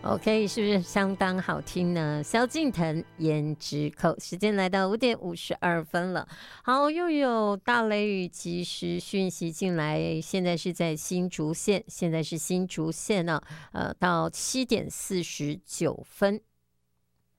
OK， 是不是相当好听呢？萧敬腾胭脂扣，时间来到5:52了。好，又有大雷雨及时讯息进来，现在是在新竹县，现在是新竹县呢、到7:49。